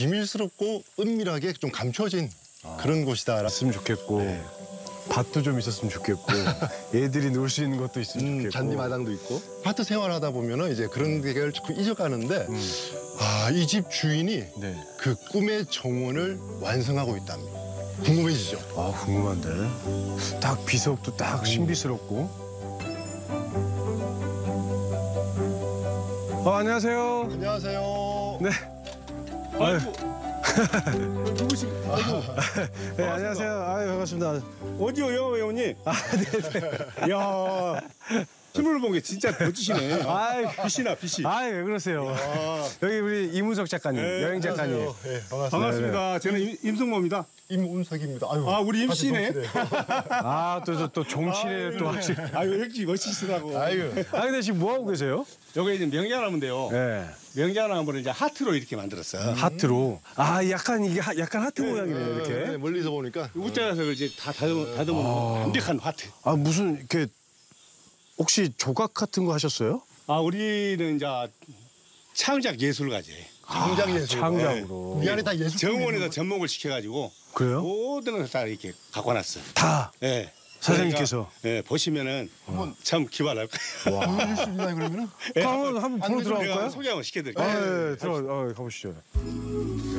비밀스럽고 은밀하게 좀 감춰진 그런 곳이다. 있으면 좋겠고 밭도 좀 있었으면 좋겠고 애들이 놀 수 있는 것도 있으면 좋겠고 잔디 마당도 있고. 아파트 생활하다 보면은 이제 그런 데를 자꾸 잊어가는데 이 집 주인이 네. 그 꿈의 정원을 완성하고 있답니다. 궁금해지죠? 아 궁금한데 딱 비석도 딱 신비스럽고 안녕하세요. 안녕하세요. 네. 아유. 누구시? 네, 안녕하세요. 아유, 반갑습니다. 어디요, 영화 배우님? 네네. 야, 신문을 본 게 진짜 멋지시네. 아유, 빛이나 빛이. 아유, 왜 그러세요? 여기 우리 이문석 작가님, 네, 여행 작가님. 네, 반갑습니다. 반갑습니다. 저는 임성모입니다. 임운석입니다. 아유, 아, 우리 임씨네. 아, 또 정치를 또 하시. 아유, 역시 멋지시더라고. 아유. 아, 근데 지금 뭐 하고 계세요? 여기 이제 명자나무인데요. 네. 명자나무를 이제 하트로 이렇게 만들었어요. 하트로. 아, 약간 이게 약간 하트 모양이네요, 네, 이렇게. 멀리서 보니까. 우자에서 이제 다 다듬은 완벽한 하트. 아, 무슨 이렇게 혹시 조각 같은 거 하셨어요? 아, 우리는 이제 창작 예술가지. 창작 예술. 창작으로. 이 안에 다 예술. 정원에서 접목을 시켜가지고 그래요? 모든 걸 다 이렇게 갖고 놨어요. 다. 네. 사장님께서? 네, 보시면은 참 기발할 거예요. 보여줄 수 있나요, 그러면은? 한번 보러 내가 들어갈까요? 소개 한번 시켜드릴게요. 아, 예, 들어 가보시죠.